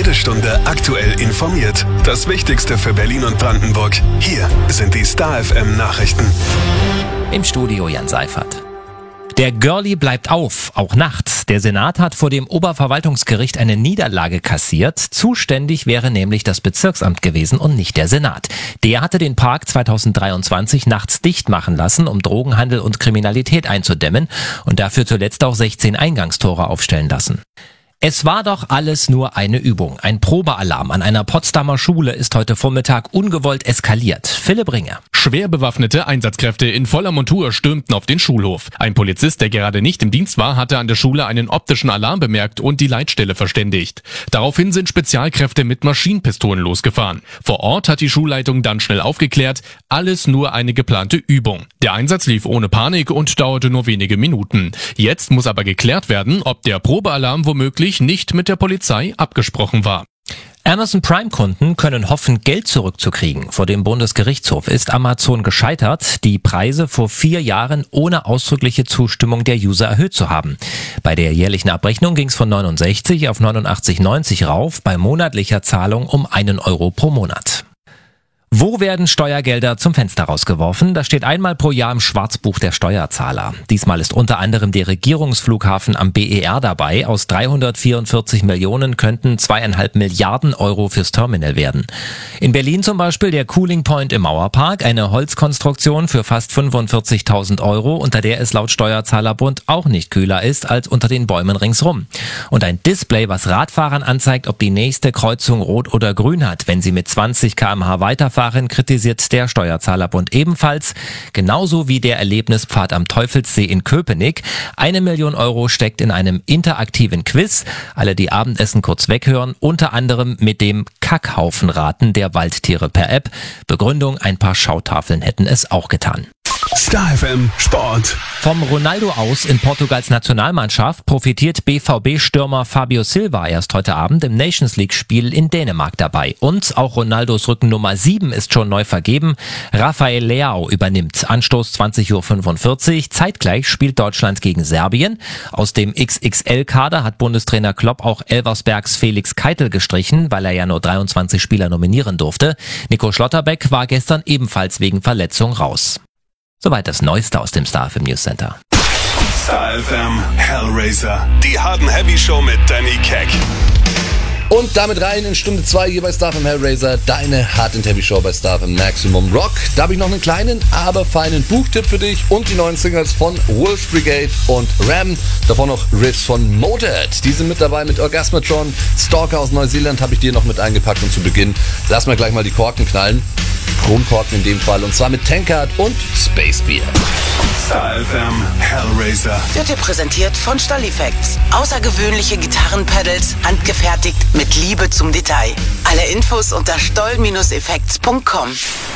Jede Stunde aktuell informiert. Das Wichtigste für Berlin und Brandenburg. Hier sind die Star FM Nachrichten. Im Studio Jan Seifert. Der Girlie bleibt auf, auch nachts. Der Senat hat vor dem Oberverwaltungsgericht eine Niederlage kassiert. Zuständig wäre nämlich das Bezirksamt gewesen und nicht der Senat. Der hatte den Park 2023 nachts dicht machen lassen, um Drogenhandel und Kriminalität einzudämmen und dafür zuletzt auch 16 Eingangstore aufstellen lassen. Es war doch alles nur eine Übung. Ein Probealarm an einer Potsdamer Schule ist heute Vormittag ungewollt eskaliert. Philipp Ringe. Schwer bewaffnete Einsatzkräfte in voller Montur stürmten auf den Schulhof. Ein Polizist, der gerade nicht im Dienst war, hatte an der Schule einen optischen Alarm bemerkt und die Leitstelle verständigt. Daraufhin sind Spezialkräfte mit Maschinenpistolen losgefahren. Vor Ort hat die Schulleitung dann schnell aufgeklärt, alles nur eine geplante Übung. Der Einsatz lief ohne Panik und dauerte nur wenige Minuten. Jetzt muss aber geklärt werden, ob der Probealarm womöglich nicht mit der Polizei abgesprochen war. Amazon Prime-Kunden können hoffen, Geld zurückzukriegen. Vor dem Bundesgerichtshof ist Amazon gescheitert, die Preise vor 4 Jahren ohne ausdrückliche Zustimmung der User erhöht zu haben. Bei der jährlichen Abrechnung ging es von 69 auf 89,90 rauf, bei monatlicher Zahlung um 1 Euro pro Monat. Wo werden Steuergelder zum Fenster rausgeworfen? Das steht einmal pro Jahr im Schwarzbuch der Steuerzahler. Diesmal ist unter anderem der Regierungsflughafen am BER dabei. Aus 344 Millionen könnten 2,5 Milliarden Euro fürs Terminal werden. In Berlin zum Beispiel der Cooling Point im Mauerpark, eine Holzkonstruktion für fast 45.000 Euro, unter der es laut Steuerzahlerbund auch nicht kühler ist als unter den Bäumen ringsrum. Und ein Display, was Radfahrern anzeigt, ob die nächste Kreuzung rot oder grün hat, wenn sie mit 20 km/h weiterfahren, kritisiert der Steuerzahlerbund ebenfalls, genauso wie der Erlebnispfad am Teufelssee in Köpenick. 1 Million Euro steckt in einem interaktiven Quiz. Alle, die Abendessen kurz weghören, unter anderem mit dem Kackhaufenraten der Waldtiere per App. Begründung, ein paar Schautafeln hätten es auch getan. Star FM Sport. Vom Ronaldo aus in Portugals Nationalmannschaft profitiert BVB-Stürmer Fabio Silva erst heute Abend im Nations League-Spiel in Dänemark dabei. Und auch Ronaldos Rücken Nummer 7 ist schon neu vergeben. Rafael Leao übernimmt. Anstoß 20.45 Uhr. Zeitgleich spielt Deutschland gegen Serbien. Aus dem XXL-Kader hat Bundestrainer Klopp auch Elversbergs Felix Keitel gestrichen, weil er ja nur 23 Spieler nominieren durfte. Nico Schlotterbeck war gestern ebenfalls wegen Verletzung raus. Soweit das Neueste aus dem Star FM News Center. Star FM Hellraiser. Die Hard & Heavy Show mit Danny Keck. Und damit rein in Stunde 2 hier bei Star FM Hellraiser, deine Hard & Heavy Show bei Star FM Maximum Rock. Da habe ich noch einen kleinen, aber feinen Buchtipp für dich und die neuen Singles von Wolf Brigade und Ram. Davor noch Riffs von Motorhead. Die sind mit dabei mit Orgasmatron. Stalker aus Neuseeland habe ich dir noch mit eingepackt und zu Beginn lass mal gleich mal die Korken knallen. Kronkorken in dem Fall, und zwar mit Tankard und Space Beer. Star FM Hellraiser Wird dir präsentiert von Stall-Effects. Außergewöhnliche Gitarrenpedals, handgefertigt mit Liebe zum Detail. Alle Infos unter stoll-effects.com.